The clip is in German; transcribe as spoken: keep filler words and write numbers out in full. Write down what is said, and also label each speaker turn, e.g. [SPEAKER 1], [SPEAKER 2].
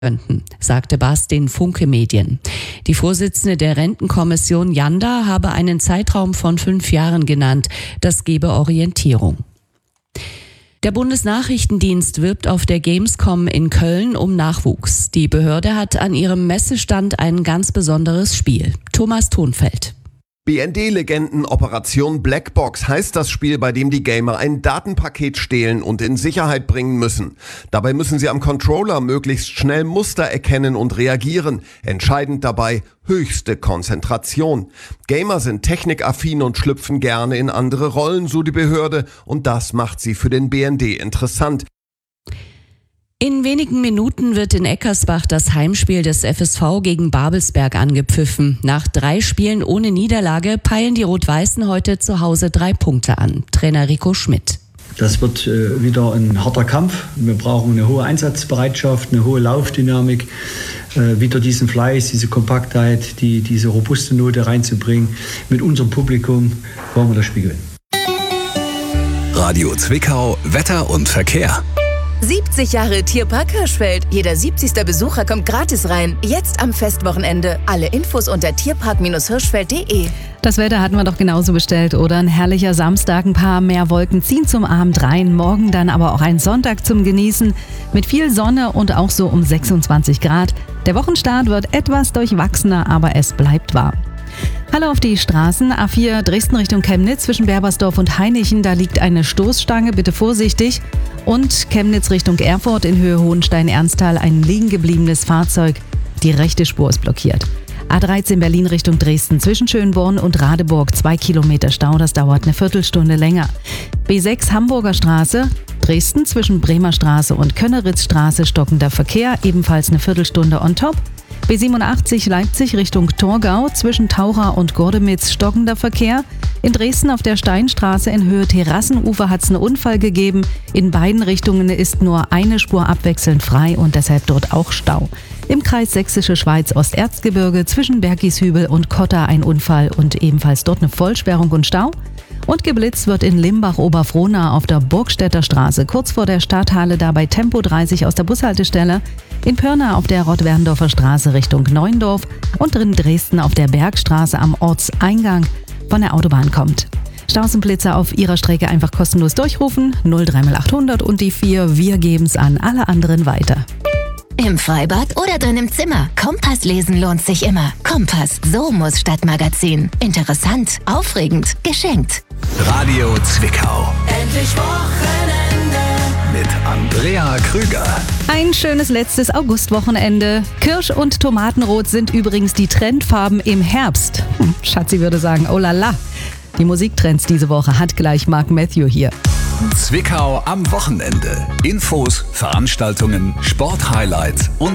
[SPEAKER 1] könnten, sagte Baas den Funke Medien. Die Vorsitzende der Rentenkommission Janda habe einen Zeitraum von fünf Jahren genannt. Das gebe Orientierung. Der Bundesnachrichtendienst wirbt auf der Gamescom in Köln um Nachwuchs. Die Behörde hat an ihrem Messestand ein ganz besonderes Spiel. Thomas Thonfeld.
[SPEAKER 2] B N D-Legenden Operation Blackbox heißt das Spiel, bei dem die Gamer ein Datenpaket stehlen und in Sicherheit bringen müssen. Dabei müssen sie am Controller möglichst schnell Muster erkennen und reagieren. Entscheidend dabei höchste Konzentration. Gamer sind technikaffin und schlüpfen gerne in andere Rollen, so die Behörde, und das macht sie für den B N D interessant.
[SPEAKER 1] In wenigen Minuten wird in Eckersbach das Heimspiel des F S V gegen Babelsberg angepfiffen. Nach drei Spielen ohne Niederlage peilen die Rot-Weißen heute zu Hause drei Punkte an. Trainer Rico Schmidt.
[SPEAKER 3] Das wird äh, wieder ein harter Kampf. Wir brauchen eine hohe Einsatzbereitschaft, eine hohe Laufdynamik, äh, wieder diesen Fleiß, diese Kompaktheit, die, diese robuste Note reinzubringen. Mit unserem Publikum wollen wir das Spiel gewinnen.
[SPEAKER 4] Radio Zwickau, Wetter und Verkehr.
[SPEAKER 5] siebzig Jahre Tierpark Hirschfeld. Jeder siebzigste Besucher kommt gratis rein. Jetzt am Festwochenende. Alle Infos unter tierpark Hirschfeld punkt de.
[SPEAKER 6] Das Wetter hatten wir doch genauso bestellt, oder? Ein herrlicher Samstag, ein paar mehr Wolken ziehen zum Abend rein. Morgen dann aber auch ein Sonntag zum Genießen mit viel Sonne und auch so um sechsundzwanzig Grad. Der Wochenstart wird etwas durchwachsener, aber es bleibt warm. Hallo auf die Straßen. A vier Dresden Richtung Chemnitz zwischen Berbersdorf und Hainichen. Da liegt eine Stoßstange, bitte vorsichtig. Und Chemnitz Richtung Erfurt in Höhe Hohenstein-Ernsthal ein liegen gebliebenes Fahrzeug. Die rechte Spur ist blockiert. A dreizehn Berlin Richtung Dresden zwischen Schönborn und Radeburg. Zwei Kilometer Stau, das dauert eine Viertelstunde länger. B sechs Hamburger Straße. Dresden zwischen Bremer Straße und Könneritzstraße stockender Verkehr. Ebenfalls eine Viertelstunde on top. B siebenundachtzig Leipzig Richtung Torgau zwischen Taucher und Gordemitz stockender Verkehr. In Dresden auf der Steinstraße in Höhe Terrassenufer hat es einen Unfall gegeben. In beiden Richtungen ist nur eine Spur abwechselnd frei und deshalb dort auch Stau. Im Kreis Sächsische Schweiz Osterzgebirge zwischen Bergishübel und Kotta ein Unfall und ebenfalls dort eine Vollsperrung und Stau. Und geblitzt wird in Limbach-Oberfrohna auf der Burgstädter Straße, kurz vor der Stadthalle, dabei Tempo dreißig aus der Bushaltestelle. In Pirna auf der Rottwerndorfer Straße Richtung Neuendorf und in Dresden auf der Bergstraße am Ortseingang von der Autobahn kommt. Staus und Blitzer auf ihrer Strecke einfach kostenlos durchrufen. null drei achthundert und die vier. Wir geben's an alle anderen weiter.
[SPEAKER 5] Im Freibad oder drin im Zimmer. Kompass lesen lohnt sich immer. Kompass, so muss Stadtmagazin. Interessant, aufregend, geschenkt.
[SPEAKER 4] Radio Zwickau.
[SPEAKER 7] Endlich Wochenende
[SPEAKER 4] Mit Andrea Krüger.
[SPEAKER 6] Ein schönes letztes Augustwochenende. Kirsch und Tomatenrot sind übrigens die Trendfarben im Herbst. Hm, Schatzi würde sagen, oh la la. Die Musiktrends diese Woche hat gleich Mark Matthew hier.
[SPEAKER 4] Zwickau am Wochenende. Infos, Veranstaltungen, Sporthighlights und